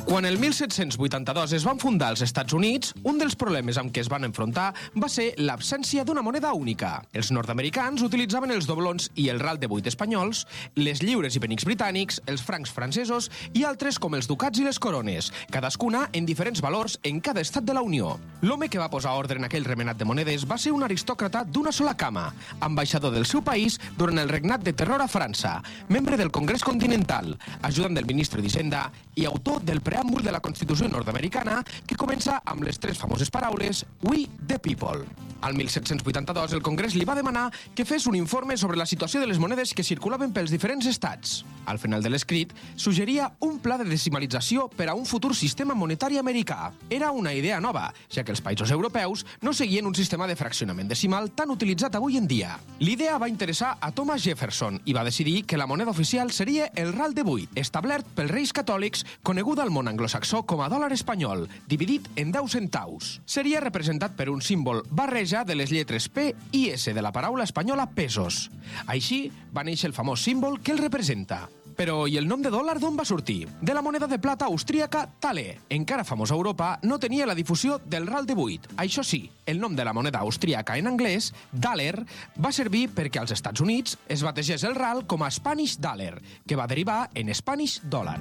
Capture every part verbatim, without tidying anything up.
Quan el mil set-cents vuitanta-dos es van fundar els Estats Units, un dels problemes amb què es van enfrontar va ser l'absència d'una moneda única. Els nord-americans utilitzaven els doblons i el ral de vuit espanyols, les lliures i penics britànics, els francs francesos i altres com els ducats i les corones, cadascuna en diferents valors en cada estat de la Unió. L'home que va posar ordre en aquell remenat de monedes va ser un aristòcrata d'una sola cama, ambaixador del seu país durant el regnat de terror a França, membre del Congrés Continental, ajudant del ministre d'Hisenda i autor del preàmbul de la Constitució nord-americana que comença amb les tres famoses paraules We the People. Al mil set-cents vuitanta-dos el Congrés li va demanar que fes un informe sobre la situació de les monedes que circulaven pels diferents estats. Al final de l'escrit, suggeria un pla de decimalització per a un futur sistema monetari americà. Era una idea nova, ja que els països europeus no seguien un sistema de fraccionament decimal tan utilitzat avui en dia. L'idea va interessar a Thomas Jefferson i va decidir que la moneda oficial seria el ral de vuit, establert pels Reis Catòlics, conegut al món anglosaxó com a dòlar espanyol, dividit en deu centaus. Seria representat per un símbol barreja de les lletres P i S de la paraula espanyola pesos. Així va néixer el famós símbol que el representa. Però i el nom de dòlar d'on va sortir? De la moneda de plata austríaca Thaler, encara famosa a Europa, no tenia la difusió del ral de vuit. Això sí, el nom de la moneda austríaca en anglès, Daler, va servir perquè als Estats Units es bategés el ral com a Spanish Dollar, que va derivar en Spanish Dollar.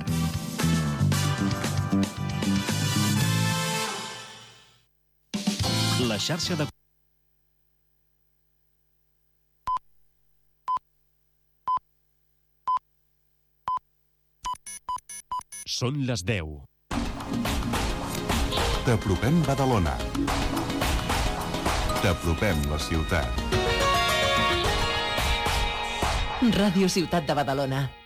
La xarxa de... Són les deu. T'apropem Badalona. T'apropem la ciutat. Ràdio Ciutat de Badalona.